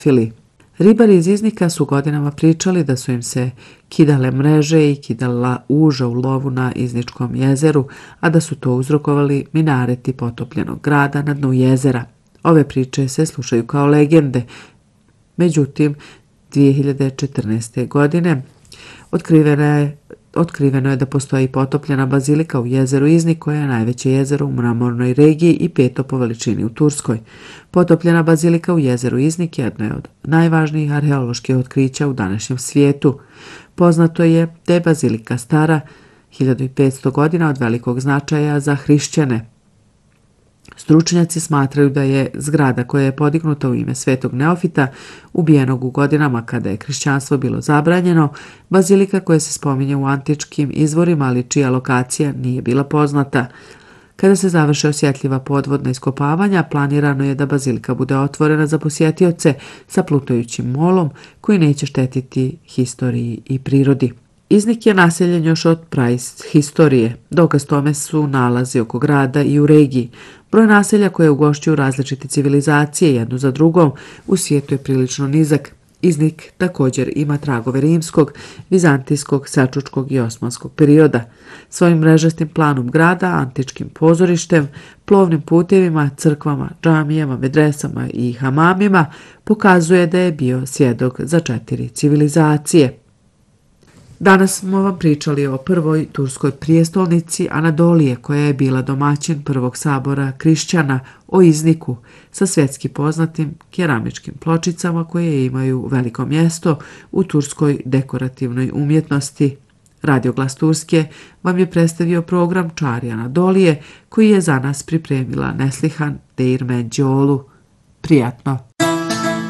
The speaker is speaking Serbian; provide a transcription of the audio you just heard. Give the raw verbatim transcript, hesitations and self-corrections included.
Fili. Ribari iz Iznika su godinama pričali da su im se kidale mreže i kidala uža u lovu na Izničkom jezeru, a da su to uzrokovali minareti potopljenog grada na dnu jezera. Ove priče se slušaju kao legende. Međutim, dvije hiljade četrnaeste. godine otkrivena je Otkriveno je da postoji potopljena bazilika u jezeru Iznik, koja je najveće jezero u mramornoj regiji i peto po veličini u Turskoj. Potopljena bazilika u jezeru Iznik jedna je od najvažnijih arheoloških otkrića u današnjem svijetu. Poznato je da je bazilika stara hiljadu petsto godina od velikog značaja za hrišćane. Stručnjaci smatraju da je zgrada koja je podignuta u ime Svetog Neofita, ubijenog u godinama kada je hrišćanstvo bilo zabranjeno, bazilika koja se spominje u antičkim izvorima, ali čija lokacija nije bila poznata. Kada se završe osjetljiva podvodna iskopavanja, planirano je da bazilika bude otvorena za posjetioce sa plutajućim molom koji neće štetiti historiji i prirodi. Iznik je naseljen još od praistorije. Dokaz tome su nalazi oko grada i u regiji. Broj naselja koje ugošćuju različite civilizacije jednu za drugom u svijetu je prilično nizak. Iznik također ima tragove rimskog, vizantijskog, selčučkog i osmanskog perioda. Svojim mrežastim planom grada, antičkim pozorištem, plovnim putevima, crkvama, džamijama, medresama i hamamima pokazuje da je bio svjedok za četiri civilizacije. Danas smo vam pričali o prvoj turskoj prijestolnici Anadolije, koja je bila domaćin prvog sabora Krišćana, o Izniku, sa svjetski poznatim keramičkim pločicama koje imaju veliko mjesto u turskoj dekorativnoj umjetnosti. Radio Glas Turske vam je predstavio program Čari Anadolije, koji je za nas pripremila Neslihan Değirmencoğlu. Prijatno!